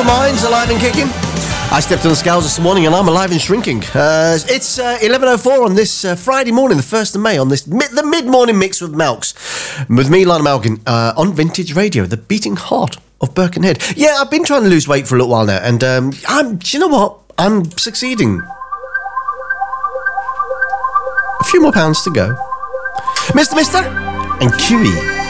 Simple Minds, alive and kicking. I stepped on the scales this morning and I'm alive and shrinking. It's 11:04 on this Friday morning, the 1st of May, on this the mid-morning mix with Malks. With me, Lionel Malkin, on Vintage Radio, the beating heart of Birkenhead. Yeah, I've been trying to lose weight for a little while now, and do you know what? I'm succeeding. A few more pounds to go. Mr. and Kiwi.